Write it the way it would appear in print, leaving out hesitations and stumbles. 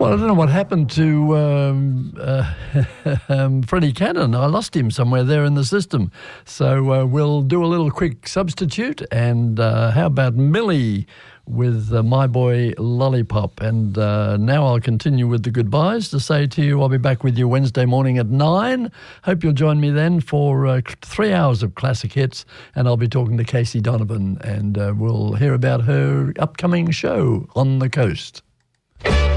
Well, I don't know what happened to Freddie Cannon. I lost him somewhere there in the system. So we'll do a little quick substitute. And how about Millie with My Boy Lollipop? And now I'll continue with the goodbyes to say to you, I'll be back with you Wednesday morning at 9. Hope you'll join me then for 3 hours of classic hits. And I'll be talking to Casey Donovan. And we'll hear about her upcoming show on the coast.